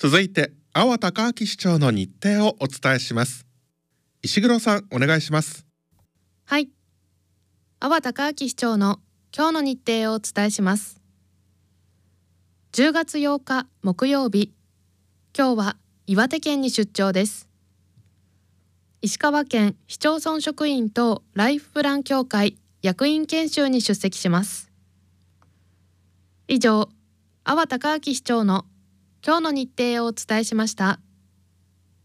続いて阿波隆明市長の日程をお伝えします。石黒さん、お願いします。 はい、阿波隆明市長の今日の日程をお伝えします。10月8日木曜日、今日は岩手県に出張です。石川県市町村職員等ライフプラン協会役員研修に出席します。以上、阿波隆明市長の今日の日程をお伝えしました。